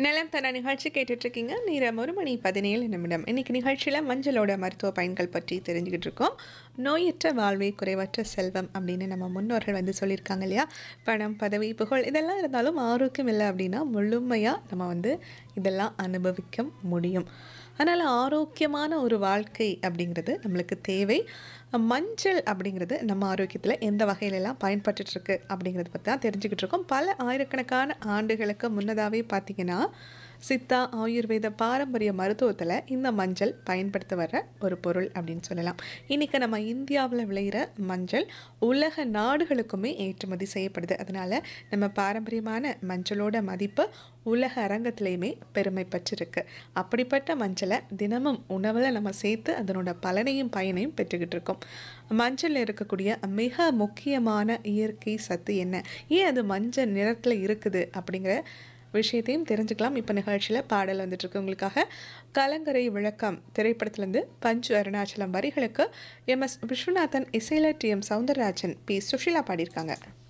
நிலம் தர நிகழ்ச்சி கேட்டுட்ருக்கீங்க. நேரம் 1:17 இன்றைக்கி நிகழ்ச்சியில் மஞ்சளோட மருத்துவ பயன்கள் பற்றி தெரிஞ்சுக்கிட்டு இருக்கோம். நோயற்ற வாழ்வே குறைவற்ற செல்வம் அப்படின்னு நம்ம முன்னோர்கள் சொல்லியிருக்காங்க இல்லையா? பணம், பதவி, புகழ் இதெல்லாம் இருந்தாலும் ஆரோக்கியம் இல்லை அப்படின்னா முழுமையாக நம்ம இதெல்லாம் அனுபவிக்க முடியும். அதனால் ஆரோக்கியமான ஒரு வாழ்க்கை அப்படிங்கிறது நம்மளுக்கு தேவை. மஞ்சள் அப்படிங்கிறது நம்ம ஆரோக்கியத்தில் எந்த வகையிலெல்லாம் பயன்பட்டுருக்கு அப்படிங்கிறத பற்றி தான் தெரிஞ்சுக்கிட்டு இருக்கோம். பல ஆயிரக்கணக்கான ஆண்டுகளுக்கு முன்னதாகவே பார்த்திங்கன்னா சித்தா, ஆயுர்வேத பாரம்பரிய மருத்துவத்தில் இந்த மஞ்சள் பயன்படுத்த வர ஒரு பொருள் அப்படின்னு சொல்லலாம். இன்றைக்கி நம்ம இந்தியாவில் விளையிற மஞ்சள் உலக நாடுகளுக்குமே ஏற்றுமதி செய்யப்படுது. அதனால் நம்ம பாரம்பரியமான மஞ்சளோட மதிப்பு உலக அரங்கத்திலையுமே பெருமை பெற்றிருக்கு. அப்படிப்பட்ட மஞ்சளை தினமும் உணவில் நம்ம சேர்த்து அதனோட பலனையும் பயனையும் பெற்றுக்கிட்டு இருக்கோம். மஞ்சளில் இருக்கக்கூடிய மிக முக்கியமான இயற்கை சத்து என்ன, ஏன் அது மஞ்சள் நிறத்தில் இருக்குது அப்படிங்கிற விஷயத்தையும் தெரிஞ்சுக்கலாம். இப்போ நிகழ்ச்சியில் பாடல் வந்துட்டுருக்கு உங்களுக்காக. கலங்கரை விளக்கம் திரைப்படத்திலேருந்து பஞ்சு அருணாச்சலம் வரிகளுக்கு எம்.எஸ். விஸ்வநாதன், இசையில டி.எம். சௌந்தரராஜன், பி. சுஷீலா பாடியிருக்காங்க.